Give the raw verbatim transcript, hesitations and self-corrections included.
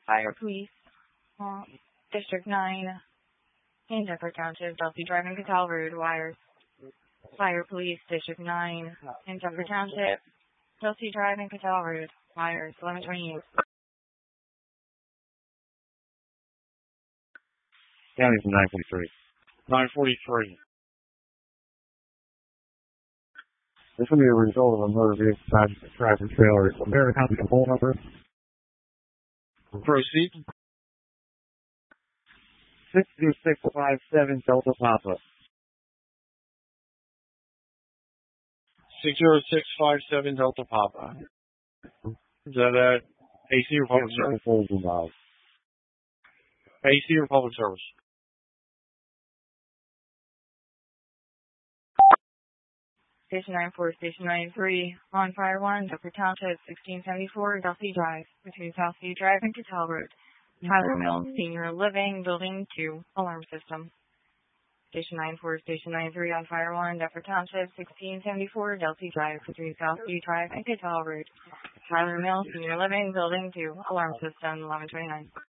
Fire Police, uh, District nine, in Denver Township, Delsey Drive and Catal Road, wires. Fire Police, District nine, in Denver Township, Delsey Drive and Catal Road, wires, eleven twenty-eight. County from nine forty-three. nine forty-three. This will be a result of a motor vehicle tractor trailer. Compare a copy of the phone number. Proceed. six two six five seven Delta Papa. six zero six five seven Delta Papa. Is that at A C or public service? A C or public service? Station nine four, Station nine three, on Fire one, Denver Township, sixteen seventy-four, Delsey Drive, between Delsey Drive and Catal Road. Tyler Mills, Senior Living, Building two, alarm system. Station nine four, Station nine three, on Fire one, Denver Township, sixteen seventy-four, Delsey Drive, between Delsey Drive and Catal Road. Tyler Mills, Senior Living, Building two, alarm system, eleven twenty-nine.